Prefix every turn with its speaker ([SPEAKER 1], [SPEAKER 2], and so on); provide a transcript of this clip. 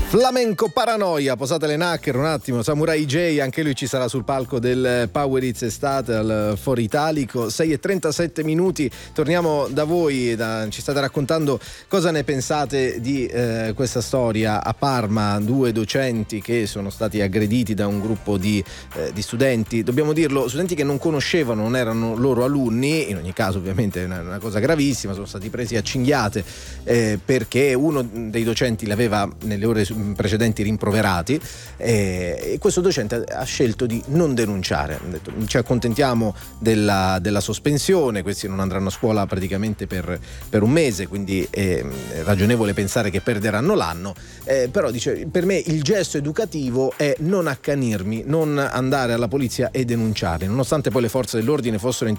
[SPEAKER 1] Flamenco Paranoia, posate le nacchere un attimo. Samurai J, anche lui ci sarà sul palco del Power Hits Estate al Foro Italico. 6:37 minuti, torniamo da voi, ci state raccontando cosa ne pensate di questa storia a Parma, 2 docenti che sono stati aggrediti da un gruppo di studenti, dobbiamo dirlo, studenti che non conoscevano, non erano loro alunni. In ogni caso ovviamente è una cosa gravissima, sono stati presi a cinghiate perché uno dei docenti li aveva nelle ore precedenti rimproverati e questo docente ha scelto di non denunciare. Ha detto: ci accontentiamo della sospensione, questi non andranno a scuola praticamente per un mese, quindi è ragionevole pensare che perderanno l'anno, però dice: per me il gesto educativo è non accanirmi, non andare alla polizia e denunciare, nonostante poi le forze dell'ordine fossero